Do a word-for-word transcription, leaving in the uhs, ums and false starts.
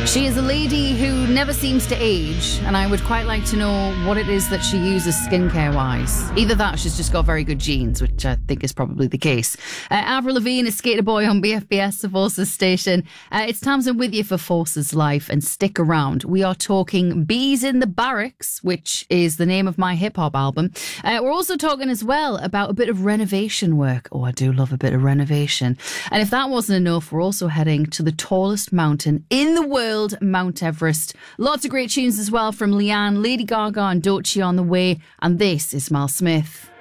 She is a lady who never seems to age, and I would quite like to know what it is that she uses skincare-wise. Either that or she's just got very good genes, which I think is probably the case. Uh, Avril Lavigne is Skater Boy on B F B S, the Forces station. Uh, it's Tamsin with you for Forces Life, and stick around. We are talking Bees in the Barracks, which is the name of my hip-hop album. Uh, we're also talking as well about a bit of renovation work. Oh, I do love a bit of renovation. And if that wasn't enough, we're also heading to the tallest mountain in the world, Mount Everest. Lots of great tunes as well from Leanne, Lady Gaga and Doechii on the way. And this is Mal Smith.